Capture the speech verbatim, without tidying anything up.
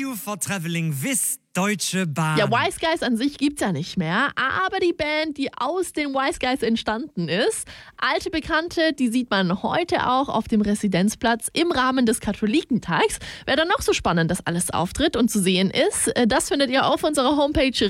you for traveling with Deutsche Bahn. Ja, Wise Guys an sich gibt's ja nicht mehr, aber die Band, die aus den Wise Guys entstanden ist, alte Bekannte, die sieht man heute auch auf dem Residenzplatz im Rahmen des Katholikentags. Wer dann noch so spannend das alles auftritt und zu sehen ist, das findet ihr auf unserer Homepage